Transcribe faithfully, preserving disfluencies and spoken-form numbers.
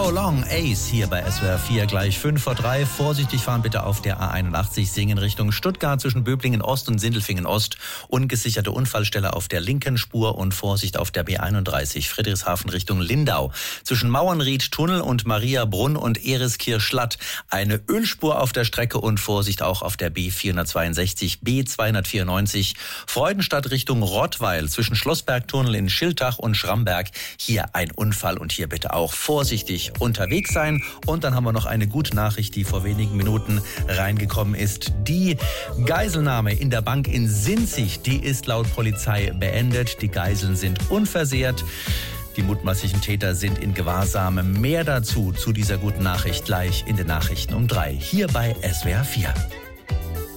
So Long, Ace hier bei S W R vier, gleich fünf vor drei. Vorsichtig fahren bitte auf der A einundachtzig, Singen Richtung Stuttgart zwischen Böblingen Ost und Sindelfingen Ost. Ungesicherte Unfallstelle auf der linken Spur und Vorsicht auf der B einunddreißig, Friedrichshafen Richtung Lindau. Zwischen Mauernried Tunnel und Mariabrunn und Ereskirch-Schlatt eine Ölspur auf der Strecke und Vorsicht auch auf der B vierhundertzweiundsechzig, B zweihundertvierundneunzig. Freudenstadt Richtung Rottweil zwischen Schlossbergtunnel in Schiltach und Schramberg. Hier ein Unfall und hier bitte auch vorsichtig unterwegs sein. Und dann haben wir noch eine gute Nachricht, die vor wenigen Minuten reingekommen ist. Die Geiselnahme in der Bank in Sinzig, die ist laut Polizei beendet. Die Geiseln sind unversehrt. Die mutmaßlichen Täter sind in Gewahrsam. Mehr dazu, zu dieser guten Nachricht, gleich in den Nachrichten um drei. Hier bei S W R vier.